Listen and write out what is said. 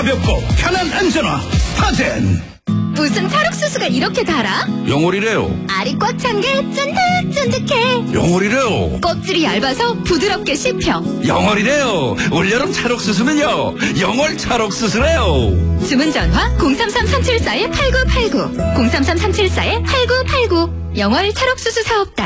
가볍고 편한 안전화 스타젠. 무슨 찰옥수수가 이렇게 달아? 영월이래요. 알이 꽉 찬 게 쫀득쫀득해. 영월이래요. 껍질이 얇아서 부드럽게 씹혀. 영월이래요. 올여름 찰옥수수는요, 영월 찰옥수수래요. 주문 전화 033-374-8989 033-374-8989 영월 찰옥수수 사업단.